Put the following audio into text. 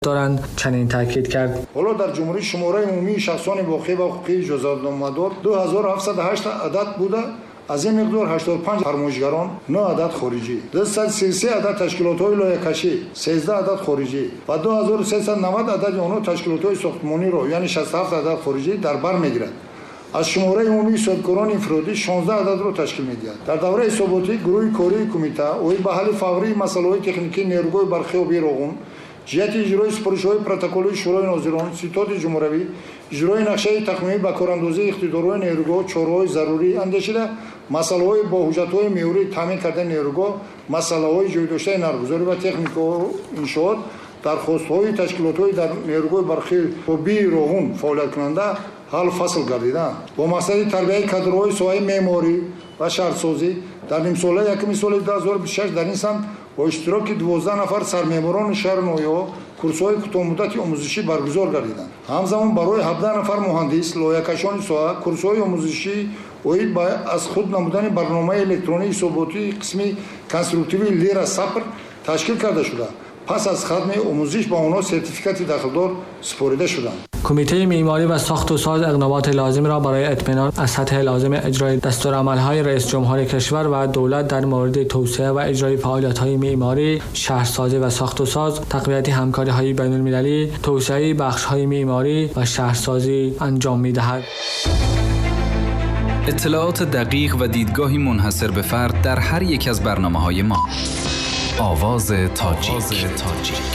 دارند چنین تاکید کرد. حالا در جمهوری شماره عمومی شخصان واقع و حقوقی اجازه‌نامه‌دار 2708 عدد بوده. از این مقدار 85 فرمایشگران، 9 عدد خارجی، 233 عدد تشکیلات‌های لایحه‌کشی، 13 عدد خارجی و 2390 عدد آنها تشکیلات‌های ساختمانی را یعنی 67 عدد خارجی در بر می‌گیرد. از شماره عمومی صادقان انفرادی 16 عدد را تشکیل می‌دهد. در دوره حساباتی گروه کاری کمیته اوی به حل فوری مسائل تکنیکی نیروی برخی و بیرون جهت اجرای سپارش‌های پروتکل شورای ناظران ستاد جمهوری اجرای نقشه تقنینی با کاراندازی اقتدارهای نیروگاه چاره‌های ضروری اندیشیده مسائل با حجت‌های معیاری تامین کردن نیروگاه مسائل جای داشته نرگزاری و تکنیک و انشاءات درخواست‌های تشکیلات‌های در نیروگاه برخی و بیرون فعالیت کننده حل فصل گردیدند با مقصد تربیت کادرهای سوای معماری و شهرسازی در نیم ساله یکم سال 2026 در این سمت با اشتراک 12 نفر سرمعماران شهر نویا کورس‌های کوتاه مدتی آموزشی برگزار گردیدند. همزمان برای 17 نفر مهندس لایحه‌کشان ساحه کورس‌های آموزشی اوید با از خود نمودن برنامه الکترونیک حساباتی قسمی کنستراکتیو لیر صفر تشکیل کرده شده. پس از ختم آموزش با آنها سرتیفیکات داخلدار سپرده شدند. کمیته معماری و ساخت و ساز اقدامات لازم را برای اطمینان از سطح لازم اجرای دستورالعمل‌های رئیس جمهور کشور و دولت در مورد توسعه و اجرای فعالیت‌های معماری، شهرسازی و ساخت و ساز، تقویت همکاری‌های بین‌المللی، توسعه بخش‌های معماری و شهرسازی انجام می‌دهد. اطلاعات دقیق و دیدگاهی منحصر به فرد در هر یک از برنامه‌های ما. آواز تاجیک.